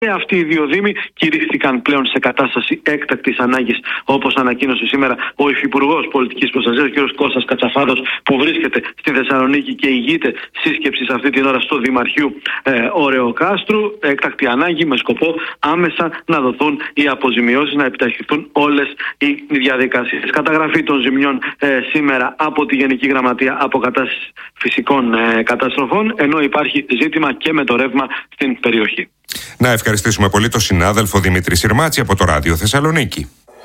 Και αυτοί οι δύο δήμοι κηρύχθηκαν πλέον σε κατάσταση έκτακτης ανάγκης, όπως ανακοίνωσε σήμερα ο Υφυπουργός Πολιτικής Προστασίας, ο κ. Κώστας Κατσαφάδος, που βρίσκεται στη Θεσσαλονίκη και ηγείται σύσκεψης αυτή την ώρα στο Δημαρχείο Ωρεοκάστρου. Έκτακτη ανάγκη με σκοπό άμεσα να δοθούν οι αποζημιώσεις, να επιταχυνθούν όλες οι διαδικασίες. Καταγραφή των ζημιών σήμερα από τη Γενική Γραμματεία Αποκατάστασης Φυσικών Καταστροφών, ενώ υπάρχει ζήτημα και με το ρεύμα στην περιοχή. Να ευχαριστήσουμε πολύ τον συνάδελφο Δημήτρη Συρμάτση από το Ράδιο Θεσσαλονίκη.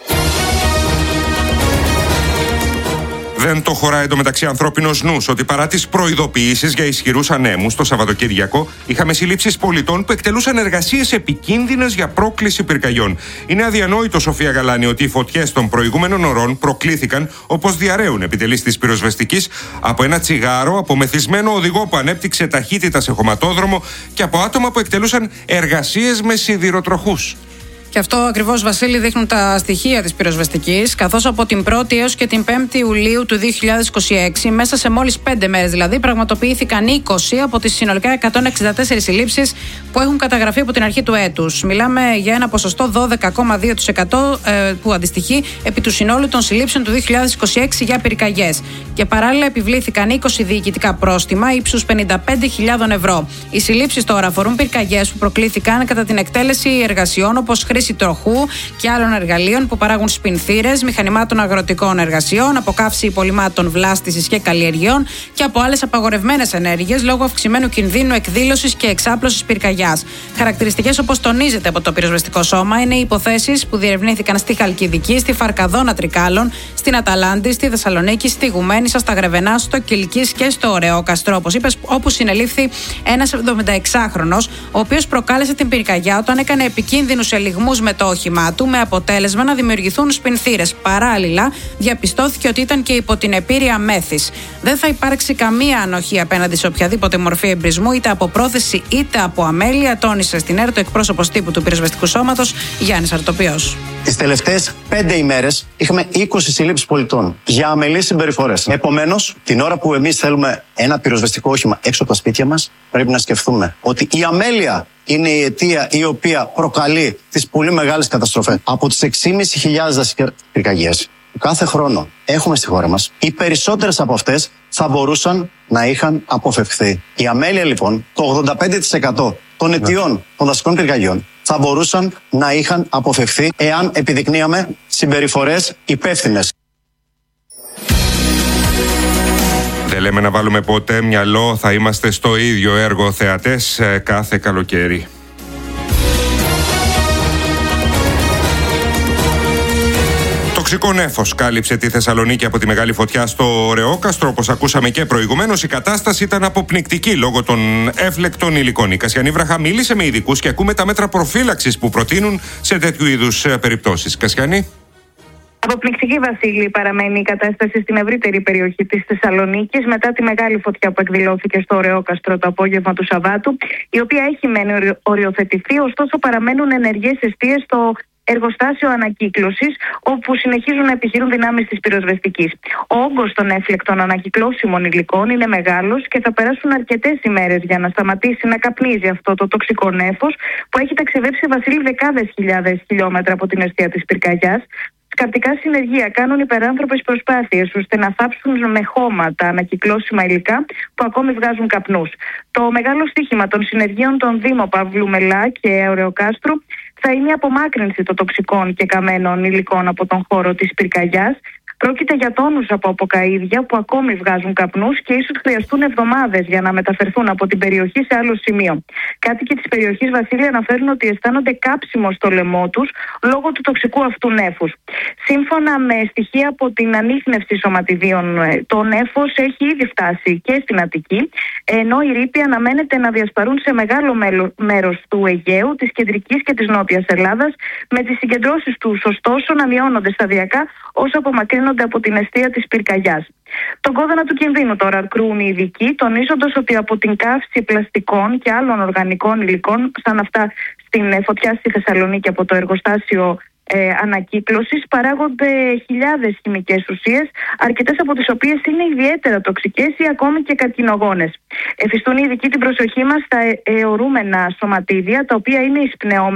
Δεν το χωράει εντωμεταξύ ανθρώπινος νους ότι παρά τις προειδοποιήσεις για ισχυρούς ανέμους το Σαββατοκύριακο είχαμε συλλήψεις πολιτών που εκτελούσαν εργασίες επικίνδυνες για πρόκληση πυρκαγιών. Είναι αδιανόητο, Σοφία Γαλάνη, ότι οι φωτιές των προηγούμενων ωρών προκλήθηκαν, όπως διαρρέουν επιτελείς της πυροσβεστικής, από ένα τσιγάρο, από μεθυσμένο οδηγό που ανέπτυξε ταχύτητα σε χωματόδρομο και από άτομα που εκτελούσαν εργασίες με σιδηροτροχούς. Και αυτό ακριβώς, Βασίλη, δείχνουν τα στοιχεία της πυροσβεστικής, καθώς από την 1η έως και την 5η Ιουλίου του 2026, μέσα σε μόλις 5 μέρες δηλαδή, πραγματοποιήθηκαν 20 από τις συνολικά 164 συλλήψεις που έχουν καταγραφεί από την αρχή του έτους. Μιλάμε για ένα ποσοστό 12,2% που αντιστοιχεί επί του συνόλου των συλλήψεων του 2026 για πυρκαγιές. Και παράλληλα επιβλήθηκαν 20 διοικητικά πρόστιμα ύψους 55.000 ευρώ. Οι συλλήψεις τώρα αφορούν πυρκαγιές που προκλήθηκαν κατά την εκτέλεση εργασιών όπως χρήση τροχού και άλλων εργαλείων που παράγουν σπινθήρες, μηχανημάτων αγροτικών εργασιών, αποκαύση υπολειμμάτων βλάστησης και καλλιεργειών και από άλλες απαγορευμένες ενέργειες λόγω αυξημένου κινδύνου εκδήλωσης και εξάπλωσης πυρκαγιάς. Χαρακτηριστικές, όπως τονίζεται από το πυροσβεστικό σώμα, είναι οι υποθέσεις που διερευνήθηκαν στη Χαλκιδική, στη Φαρκαδόνα Τρικάλων, στην Αταλάντη, στη Θεσσαλονίκη, στη Γουμένισσα, στα Γρεβενά, στο Κιλκής και στο Ωρεόκαστρο, όπως είπες, όπου συνελήφθη ένας 76χρονος, ο οποίος προκάλεσε την πυρκαγιά όταν έκανε επικίνδυνους ελιγμούς με το όχημά του, με αποτέλεσμα να δημιουργηθούν σπινθήρες. Παράλληλα, διαπιστώθηκε ότι ήταν και υπό την επήρεια μέθης. Δεν θα υπάρξει καμία ανοχή απέναντι σε οποιαδήποτε μορφή εμπρισμού, είτε από πρόθεση είτε από αμέλεια, τόνισε στην ΕΡΤ ο εκπρόσωπος τύπου του πυροσβεστικού σώματος, Γιάννης Αρτοπιός. Τις τελευταίες 5 ημέρες είχαμε 20 συλλήψεις πολιτών για αμελείς συμπεριφορές. Επομένως, την ώρα που εμείς θέλουμε ένα πυροσβεστικό όχημα έξω από τα σπίτια μας, πρέπει να σκεφτούμε ότι η αμέλεια είναι η αιτία η οποία προκαλεί τις πολύ μεγάλες καταστροφές. Από τις 6.500 δασικές πυρκαγιές που κάθε χρόνο έχουμε στη χώρα μας, οι περισσότερες από αυτές θα μπορούσαν να είχαν αποφευχθεί. Η αμέλεια, λοιπόν, το 85% των αιτιών των δασικών πυρκαγιών θα μπορούσαν να είχαν αποφευχθεί εάν επιδεικνύαμε συμπεριφορές υπεύθυνες. Δεν λέμε να βάλουμε ποτέ μυαλό, θα είμαστε στο ίδιο έργο θεατές κάθε καλοκαίρι. Τοξικό νέφος κάλυψε τη Θεσσαλονίκη από τη μεγάλη φωτιά στο Ωρεόκαστρο. Όπως ακούσαμε και προηγουμένως, η κατάσταση ήταν αποπνικτική λόγω των έφλεκτων υλικών. Η Κασιανή Βραχά μίλησε με ειδικούς και ακούμε τα μέτρα προφύλαξης που προτείνουν σε τέτοιου είδους περιπτώσεις. Κασιανή. Αποπνικτική, Βασίλη, παραμένει η κατάσταση στην ευρύτερη περιοχή της Θεσσαλονίκης μετά τη μεγάλη φωτιά που εκδηλώθηκε στο Ωρεόκαστρο το απόγευμα του Σαββάτου, η οποία έχει μένει οριοθετηθεί, ωστόσο παραμένουν ενεργές εστίες στο εργοστάσιο ανακύκλωσης, όπου συνεχίζουν να επιχειρούν δυνάμεις της πυροσβεστικής. Ο όγκος των έφλεκτων ανακυκλώσιμων υλικών είναι μεγάλος και θα περάσουν αρκετές ημέρες για να σταματήσει να καπνίζει αυτό το τοξικό νέφος που έχει ταξιδέψει, Βασίλη, δεκάδες χιλιάδες χιλιόμετρα από την αιστεία της πυρκαγιάς. Σκαπτικά συνεργεία κάνουν υπεράνθρωπες προσπάθειες ώστε να θάψουν με χώμα τα ανακυκλώσιμα υλικά που ακόμη βγάζουν καπνούς. Το μεγάλο στοίχημα των συνεργείων των Δήμων Παύλου Μελά και Ωρεοκάστρου θα είναι η απομάκρυνση των τοξικών και καμένων υλικών από τον χώρο της πυρκαγιάς. Πρόκειται για τόνους από αποκαΐδια που ακόμη βγάζουν καπνούς και ίσως χρειαστούν εβδομάδες για να μεταφερθούν από την περιοχή σε άλλο σημείο. Κάτοικοι της περιοχής, Βασίλη, αναφέρουν ότι αισθάνονται κάψιμο στο λαιμό τους λόγω του τοξικού αυτού νέφους. Σύμφωνα με στοιχεία από την ανίχνευση σωματιδίων, το νέφος έχει ήδη φτάσει και στην Αττική, ενώ οι ρήποι αναμένεται να διασπαρούν σε μεγάλο μέρος του Αιγαίου, της κεντρικής και της νότιας Ελλάδας, με τις συγκεντρώσεις τους ωστόσο να μειώνονται σταδιακά όσο απομακρύνονται από την αιστεία της πυρκαγιάς. Τον κόδωνα του κινδύνου τώρα κρούουν οι ειδικοί, τονίζοντας ότι από την καύση πλαστικών και άλλων οργανικών υλικών, σαν αυτά στην φωτιά στη Θεσσαλονίκη από το εργοστάσιο ανακύκλωσης παράγονται χιλιάδες χημικές ουσίες, αρκετές από τις οποίες είναι ιδιαίτερα τοξικές ή ακόμη και καρκινογόνες. Εφιστούν οι ειδικοί την προσοχή μας στα αιωρούμενα σωματίδια, τα οποία είναι εισπνεώμενα